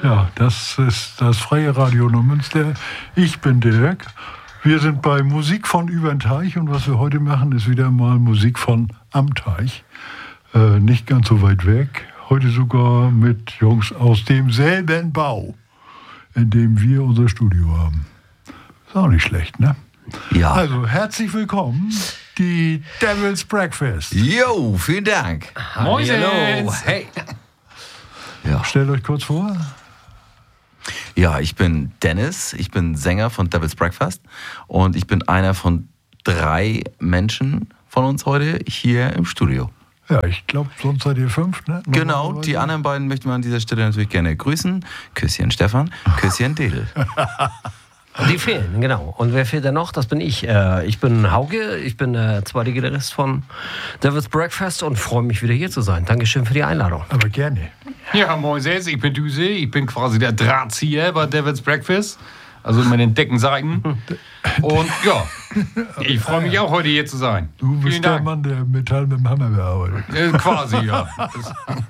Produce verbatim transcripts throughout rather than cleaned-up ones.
Ja, das ist das Freie Radio Neumünster. Ich bin Dirk. Wir sind bei Musik von übern Teich und was wir heute machen, ist wieder mal Musik von am Teich. Äh, nicht ganz so weit weg. Heute sogar mit Jungs aus demselben Bau, in dem wir unser Studio haben. Ist auch nicht schlecht, ne? Ja. Also, herzlich willkommen, die Devil's Breakfast. Jo, vielen Dank. Moin, Hallo. hey. Ja. Stellt euch kurz vor. ja, ich bin Dennis, ich bin Sänger von Devil's Breakfast und ich bin einer von drei Menschen von uns heute hier im Studio. Ja, ich glaube, sonst seid ihr fünf, ne? Genau, die anderen beiden möchten wir an dieser Stelle natürlich gerne grüßen. Küsschen Stefan, Küsschen Dedel. Die fehlen, genau. Und wer fehlt da noch? Das bin ich. Äh, ich bin Hauke, ich bin der zweite Gitarrist von Devil's Breakfast und freue mich, wieder hier zu sein. Dankeschön für die Einladung. Aber gerne. Ja, moin selbst, ich bin Düse, ich bin quasi der Drahtzieher bei Devil's Breakfast, also mit den dicken Seiten. Und ja, ich freue mich auch, heute hier zu sein. Du bist Vielen der Dank. Mann, der Metall mit dem Hammer bearbeitet. Äh, quasi, ja. Das,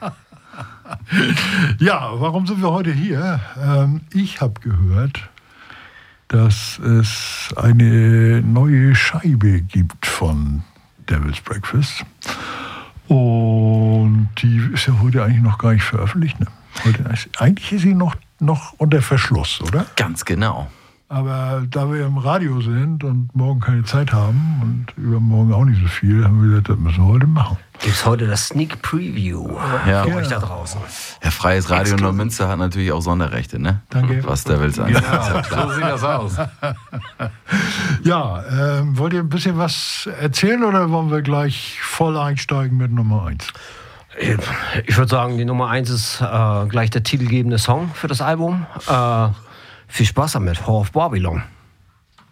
Ja, warum sind wir heute hier? Ähm, ich habe gehört, dass es eine neue Scheibe gibt von Devil's Breakfast. Und die ist ja heute eigentlich noch gar nicht veröffentlicht. Ne? Heute, eigentlich ist sie noch, noch unter Verschluss, oder? Ganz genau. Aber da wir im Radio sind und morgen keine Zeit haben und übermorgen auch nicht so viel, haben wir gesagt, das müssen wir heute machen. Gibt's heute das Sneak Preview Ja. für euch da draußen. Ja, Freies Radio Neumünster hat natürlich auch Sonderrechte, ne? Danke. Was Devil's angeht. ja, so sieht das aus. Ja, ähm, wollt ihr ein bisschen was erzählen oder wollen wir gleich voll einsteigen mit Nummer eins? Ich würde sagen, die Nummer eins ist äh, gleich der titelgebende Song für das Album. Äh, viel Spaß damit, Whore of Babylon.